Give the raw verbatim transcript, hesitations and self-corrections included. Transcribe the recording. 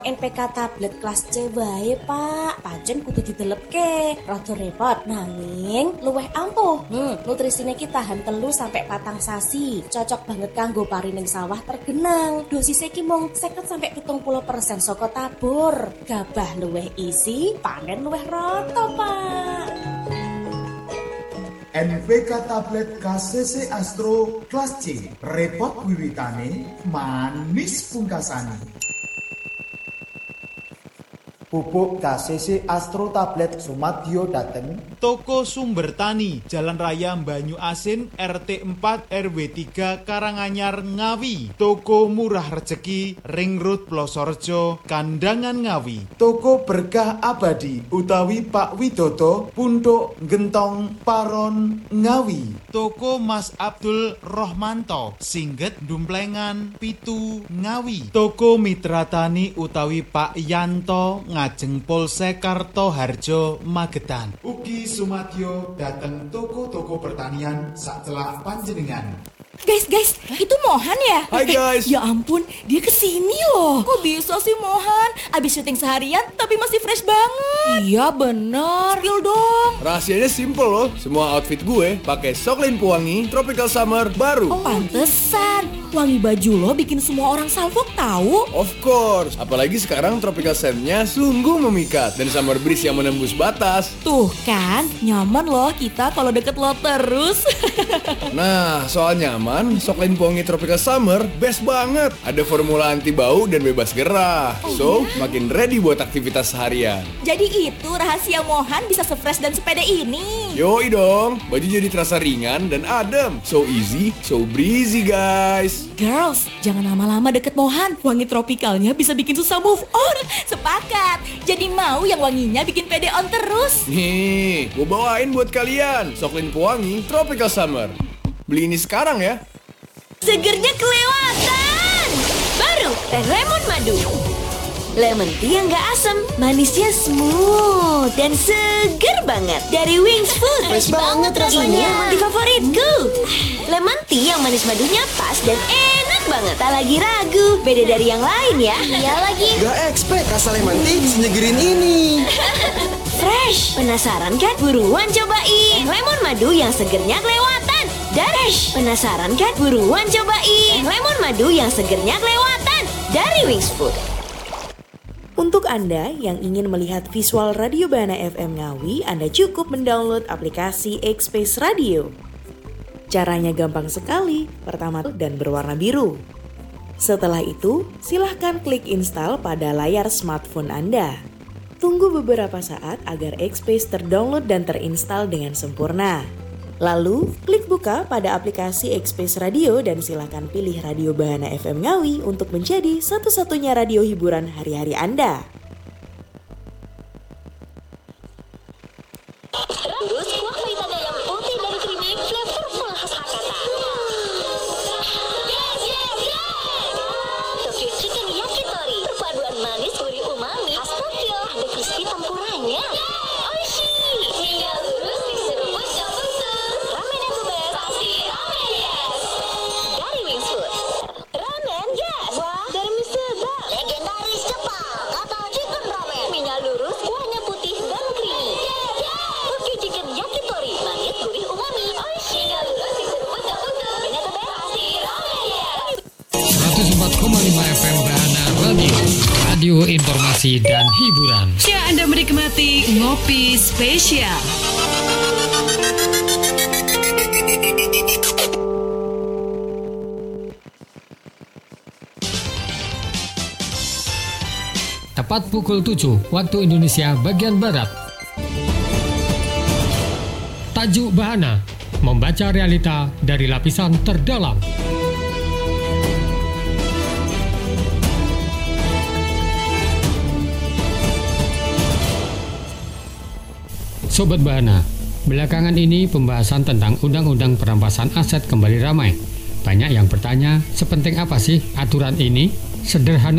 N P K tablet kelas C wae pak, pancen kudu didelepke, rada repot, nanging luweh ampuh. Hmm, nutrisine ki tahan telu sampai patang sasi, cocok banget kanggo parining sawah tergenang. Dosisnya ki mung seket sampai pitung puluh persen saka tabur. Gabah luweh isi, panen luweh rata pak. N P K tablet K C C Astro kelas C, repot wiwitane, manis pungkasane. Pupuk K C C Astro tablet Sumadyo dateng Toko Sumber Tani, Jalan Raya Banyu Asin, R T empat R W tiga Karanganyar Ngawi. Toko Murah Rejeki, Ring Road Plosorejo, Kandangan Ngawi. Toko Berkah Abadi utawi Pak Widodo, Punduk Gentong Paron Ngawi. Toko Mas Abdul Rohmanto, Singget Dumplengan Pitu Ngawi. Toko Mitra Tani utawi Pak Yanto ngajeng Polsek Kartoharjo Magetan. Ugi Sumadyo dateng toko-toko pertanian sak celak panjenengan. Guys, guys, itu Mohan ya? Hai guys. Ya ampun, dia kesini loh. Kok bisa sih Mohan? Abis syuting seharian tapi masih fresh banget. Iya bener. Spill dong. Rahasianya simple loh. Semua outfit gue pakai Soklin Pewangi Tropical Summer baru. Oh pantesan. Wangi baju lo bikin semua orang salfok tahu. Of course. Apalagi sekarang Tropical Scent-nya sungguh memikat dan summer breeze yang menembus batas. Tuh kan, nyaman loh kita kalau deket lo terus. Nah, soal nyaman, Soklin Pewangi Tropical Summer best banget. Ada formula anti bau dan bebas gerah. Oh, so, iya? makin ready buat aktivitas seharian. Jadi itu rahasia Mohan bisa se-fresh dan sepede ini. Yoi dong, baju jadi terasa ringan dan adem. So easy, so breezy guys. Girls, jangan lama-lama deket Mohan. Wangi tropikalnya bisa bikin susah move on. Sepakat. Jadi mau yang wanginya bikin pede on terus. Nih, gue bawain buat kalian Soklin Pewangi Tropical Summer. Beli ini sekarang ya. Segernya kelewatan. Baru teh lemon madu. Lemon tea yang gak asam, manisnya smooth dan seger banget. Dari Wings Food. Fresh banget rasanya. Ini di favoritku. Lemon tea yang manis madunya pas dan enak banget. Tak lagi ragu, beda dari yang lain ya. Iya lagi. Gak expect rasa lemon tea senyegerin ini. Fresh. Penasaran kan? Buruan cobain. Lemon madu yang segernya kelewatan. Fresh. Penasaran kan? Buruan cobain. Lemon madu yang segernya kelewatan. Dari Wings Food. Untuk Anda yang ingin melihat visual Radio Bahana F M Ngawi, Anda cukup mendownload aplikasi X-Space Radio. Caranya gampang sekali, pertama dan berwarna biru. Setelah itu, silahkan klik install pada layar smartphone Anda. Tunggu beberapa saat agar X-Space terdownload dan terinstall dengan sempurna. Lalu, klik buka pada aplikasi X-Space Radio dan silakan pilih Radio Bahana F M Ngawi untuk menjadi satu-satunya radio hiburan hari-hari Anda. Terus kuah kaitannya yang putih dan creamy, flavorful khas Hakata. Yes, yes, yes! Tokyo Chicken Yakitori, perpaduan manis gurih umami khas Tokyo. Ada crispy tempuranya. Oishi! Hingga lurus diseruput jambutsu. Ramen yang the best, pasti ramen yes! Dari Wings Food. Ramen yes! Wah, dari mister Bang. Legendaris Jepang atau chicken ramen. Minyak lurus, kuahnya putih dan creamy. Tokyo Chicken Yakitori, manis gurih umami. Oishi! Hingga lurus diseruput jambutsu. Ramen yang the best, pasti ramen yes! seratus empat koma lima F M Bahana Radio, radio informasi dan hiburan. Ya, Anda menikmati Ngopi Spesial. Tepat pukul tujuh waktu Indonesia bagian Barat. Tajuk Bahana, membaca realita dari lapisan terdalam. Sobat Bahana, belakangan ini pembahasan tentang Undang-Undang Perampasan Aset kembali ramai. Banyak yang bertanya, sepenting apa sih aturan ini? Sederhana